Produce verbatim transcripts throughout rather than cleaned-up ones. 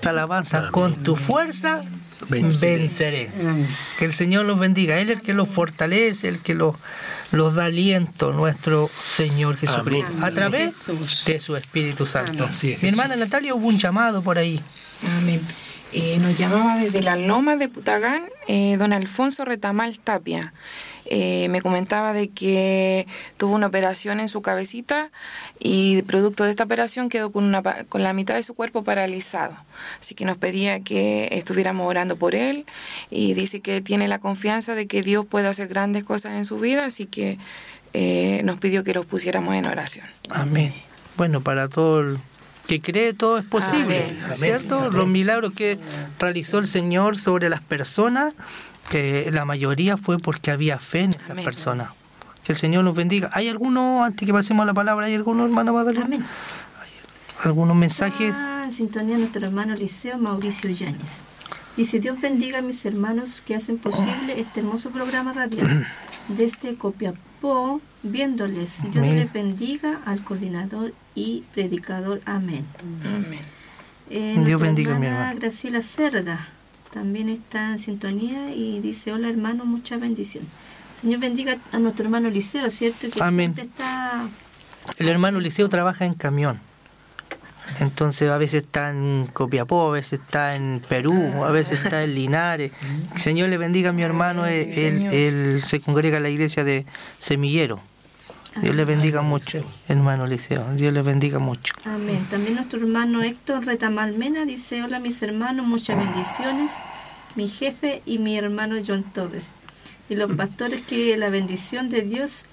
esta alabanza. Amén. Con tu fuerza venceré. venceré. Que el Señor los bendiga. Él es el que los fortalece, el que los, los da aliento, nuestro Señor Jesucristo. Amén. A través Jesús. de su Espíritu Santo. Sí, mi hermana Natalia, hubo un llamado por ahí. Amén. Eh, nos llamaba desde la Loma de Putagán, eh, don Alfonso Retamal Tapia. Eh, me comentaba de que tuvo una operación en su cabecita y producto de esta operación quedó con, una, con la mitad de su cuerpo paralizado. Así que nos pedía que estuviéramos orando por él y dice que tiene la confianza de que Dios puede hacer grandes cosas en su vida, así que eh, nos pidió que los pusiéramos en oración. Amén. Bueno, para todo el que cree, todo es posible, amén, ¿cierto? Amén, los milagros que realizó el Señor sobre las personas, que la mayoría fue porque había fe en esas amén. personas. Que el Señor nos bendiga. ¿Hay alguno, antes que pasemos a la palabra, hay alguno, hermana Magdalena? Amén. ¿Algunos mensajes? Ah, en sintonía nuestro hermano Liceo Mauricio Yáñez. Dice: Dios bendiga a mis hermanos que hacen posible oh. este hermoso programa radial. Desde Copiapó, viéndoles. Dios amén. les bendiga al coordinador y predicador. Amén. Amén. Eh, Dios bendiga a mi hermana Graciela Cerda. También está en sintonía y dice: hola hermano, mucha bendición. Señor bendiga a nuestro hermano Liceo, ¿cierto? Que amén. Siempre está... El hermano Liceo trabaja en camión. Entonces a veces está en Copiapó, a veces está en Perú, a veces está en Linares. El Señor le bendiga a mi hermano, él, sí, él, él se congrega en la iglesia de Semillero. Dios le bendiga amén. mucho, hermano Liceo. Dios le bendiga mucho. Amén. También nuestro hermano Héctor Retamal Mena dice: hola mis hermanos, muchas bendiciones. Mi jefe y mi hermano John Torres. Y los pastores, que la bendición de Dios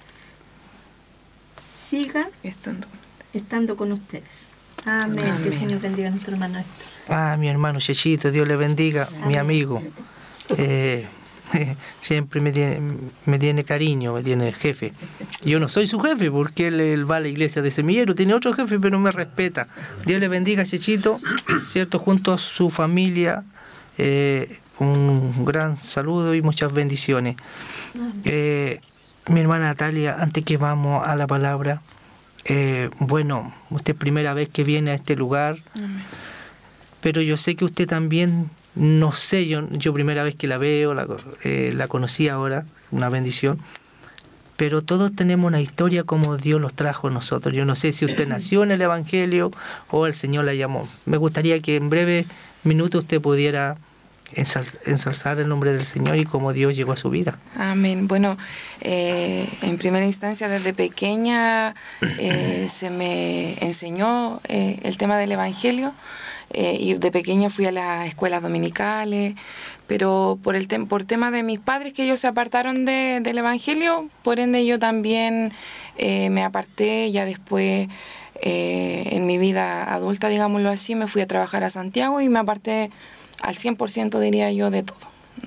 siga estando, estando con ustedes. Amén. Amén. Que el Señor bendiga a nuestro hermano Héctor. Ah, mi hermano Chechito, Dios le bendiga. Amén. Mi amigo. Eh, siempre me tiene, me tiene cariño, me tiene el jefe. Yo no soy su jefe porque él, él va a la iglesia de Semillero, tiene otro jefe, pero me respeta. Dios le bendiga a Chechito, ¿cierto? Junto a su familia, eh, un gran saludo y muchas bendiciones. Eh, mi hermana Natalia, antes que vamos a la palabra, eh, bueno, usted es primera vez que viene a este lugar, amén. Pero yo sé que usted también, no sé, yo, yo primera vez que la veo, la, eh, la conocí ahora, una bendición, pero todos tenemos una historia como Dios los trajo a nosotros. Yo no sé si usted nació en el Evangelio o el Señor la llamó. Me gustaría que en breve minuto usted pudiera ensal, ensalzar el nombre del Señor y cómo Dios llegó a su vida. Amén. Bueno, eh, en primera instancia, desde pequeña eh, se me enseñó eh, el tema del Evangelio. Eh, y de pequeño fui a las escuelas dominicales, pero por el tem- por tema de mis padres, que ellos se apartaron de, del Evangelio, por ende yo también eh, me aparté. Ya después, eh, en mi vida adulta, digámoslo así, me fui a trabajar a Santiago y me aparté al cien por ciento, diría yo, de todo.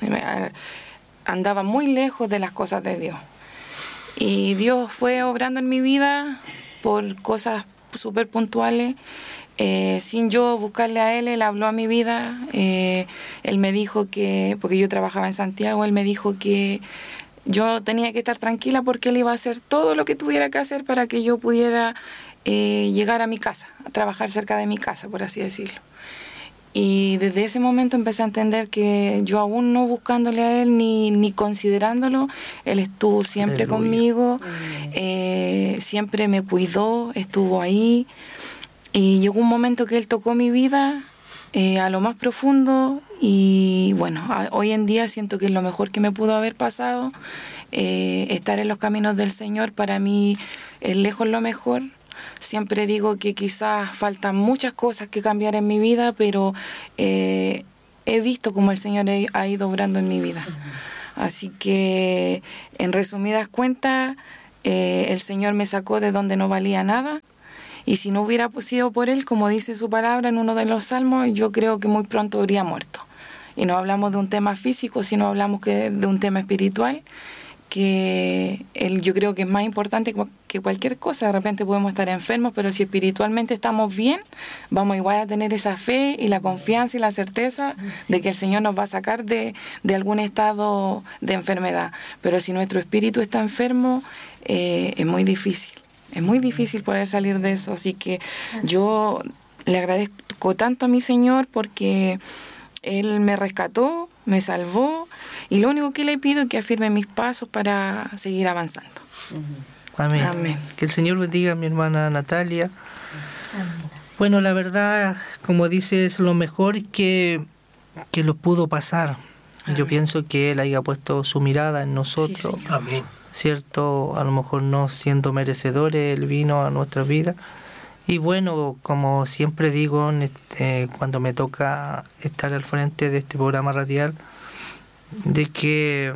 Andaba muy lejos de las cosas de Dios. Y Dios fue obrando en mi vida por cosas súper puntuales. Eh, sin yo buscarle a él, él habló a mi vida. Eh, él me dijo que, porque yo trabajaba en Santiago, él me dijo que yo tenía que estar tranquila porque él iba a hacer todo lo que tuviera que hacer para que yo pudiera eh, llegar a mi casa, a trabajar cerca de mi casa, por así decirlo. Y desde ese momento empecé a entender que yo, aún no buscándole a él ni, ni considerándolo, él estuvo siempre Aleluya. conmigo, eh, siempre me cuidó, estuvo ahí. Y llegó un momento que él tocó mi vida eh, a lo más profundo y bueno, a, hoy en día siento que es lo mejor que me pudo haber pasado. Eh, estar en los caminos del Señor para mí es lejos lo mejor. Siempre digo que quizás faltan muchas cosas que cambiar en mi vida, pero eh, he visto cómo el Señor ha ido obrando en mi vida. Así que, en resumidas cuentas, eh, el Señor me sacó de donde no valía nada. Y si no hubiera sido por él, como dice su palabra en uno de los salmos, yo creo que muy pronto habría muerto. Y no hablamos de un tema físico, sino hablamos que de un tema espiritual, que él, yo creo que es más importante que cualquier cosa. De repente podemos estar enfermos, pero si espiritualmente estamos bien, vamos igual a tener esa fe y la confianza y la certeza de que el Señor nos va a sacar de, de algún estado de enfermedad. Pero si nuestro espíritu está enfermo, eh, es muy difícil. Es muy difícil poder salir de eso, así que yo le agradezco, agradezco tanto a mi Señor porque Él me rescató, me salvó, y lo único que le pido es que afirme mis pasos para seguir avanzando. Amén. Amén. Que el Señor bendiga a mi hermana Natalia. Amén. Bueno, la verdad, como dices, lo mejor que, que lo pudo pasar. Amén. Yo pienso que Él haya puesto su mirada en nosotros. Sí, Amén. ¿Cierto? A lo mejor no siendo merecedores, Él vino a nuestra vida. Y bueno, como siempre digo, eh, cuando me toca estar al frente de este programa radial, de que,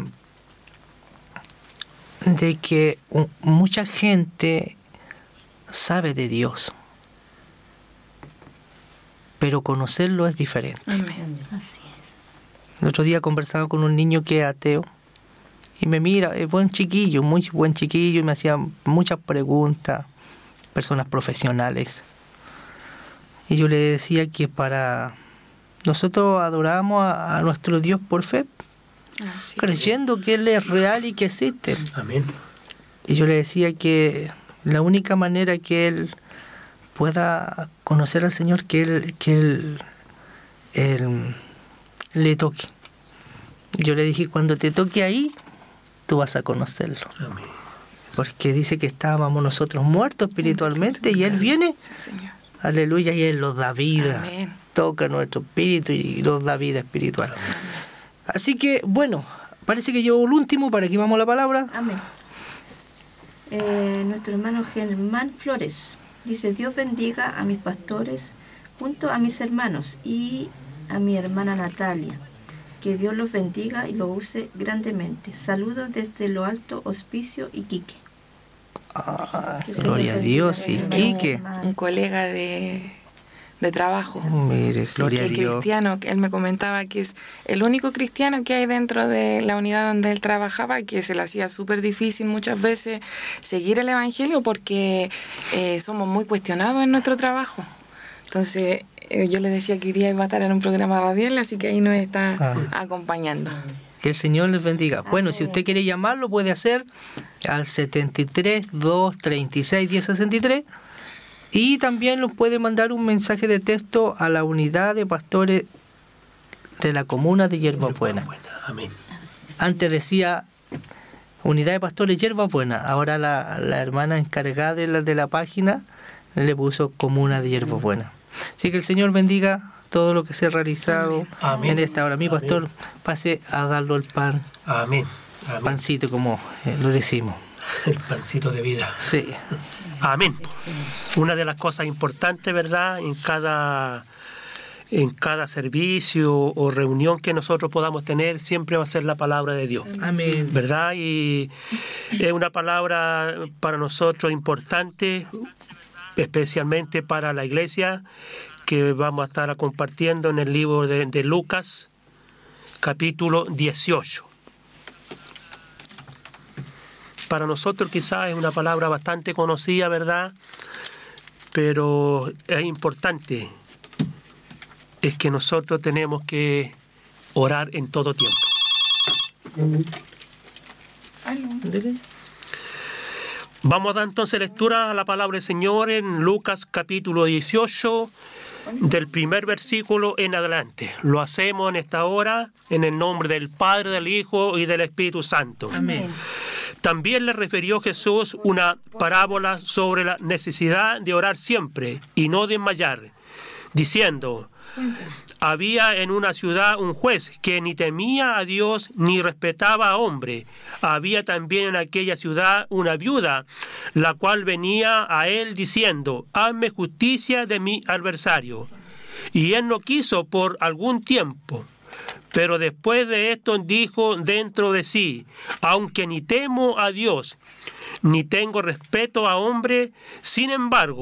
de que mucha gente sabe de Dios, pero conocerlo es diferente. Amén. Así es. El otro día conversaba con un niño que es ateo y me mira, es buen chiquillo, muy buen chiquillo, y me hacía muchas preguntas, personas profesionales. Y yo le decía que para nosotros adoramos a, a nuestro Dios por fe, Así creyendo es. que Él es real y que existe. Amén. Y yo le decía que la única manera que Él pueda conocer al Señor, que Él, que Él, él le toque. Yo le dije, cuando te toque ahí, tú vas a conocerlo. Amén. Porque dice que estábamos nosotros muertos espiritualmente y Él viene, Sí, Señor. aleluya, y Él nos da vida. Amén. Toca nuestro espíritu y nos da vida espiritual. Amén. Así que, bueno, parece que yo el último, para que vamos a la palabra. Amén. Eh, nuestro hermano Germán Flores dice: Dios bendiga a mis pastores junto a mis hermanos y a mi hermana Natalia. Que Dios los bendiga y los use grandemente. Saludos desde lo alto, Hospicio, Iquique. Ah, Que se gloria a los Dios, bendiga, Iquique. hermano. Un colega de, de trabajo. Mire, Sí, gloria que a Dios. cristiano, que él me comentaba que es el único cristiano que hay dentro de la unidad donde él trabajaba, que se le hacía súper difícil muchas veces seguir el evangelio porque eh, somos muy cuestionados en nuestro trabajo. Entonces eh, yo le decía que hoy día iba a estar en un programa radial, así que ahí nos está Ah. acompañando. Que el Señor les bendiga. Bueno, si usted quiere llamarlo, puede hacer al setenta y tres, dos, treinta y seis, diez sesenta y tres. Y también nos puede mandar un mensaje de texto a la unidad de pastores de la comuna de Hierbas Buenas. Amén. Antes decía unidad de pastores Hierbas Buenas. Ahora la, la hermana encargada de la, de la página le puso comuna de Hierbas Buenas. Así que el Señor bendiga todo lo que se ha realizado Amén. en esta hora. Mi Amén. pastor, pase a darlo el pan, Amén. Amén. pancito como eh, lo decimos. El pancito de vida. Sí. Amén. Una de las cosas importantes, ¿verdad? En cada, en cada servicio o reunión que nosotros podamos tener, siempre va a ser la palabra de Dios. Amén. ¿Verdad? Y es una palabra para nosotros importante, especialmente para la iglesia, que vamos a estar compartiendo en el libro de, de Lucas, capítulo dieciocho. Para nosotros quizás es una palabra bastante conocida, ¿verdad? Pero es importante, es que nosotros tenemos que orar en todo tiempo. Vamos a dar entonces lectura a la palabra del Señor en Lucas capítulo dieciocho, del primer versículo en adelante. Lo hacemos en esta hora en el nombre del Padre, del Hijo y del Espíritu Santo. Amén. También le refirió Jesús una parábola sobre la necesidad de orar siempre y no desmayar, diciendo: había en una ciudad un juez que ni temía a Dios ni respetaba a hombre. Había también en aquella ciudad una viuda, la cual venía a él diciendo: hazme justicia de mi adversario. Y él no quiso por algún tiempo. Pero después de esto dijo dentro de sí: aunque ni temo a Dios, ni tengo respeto a hombre, sin embargo,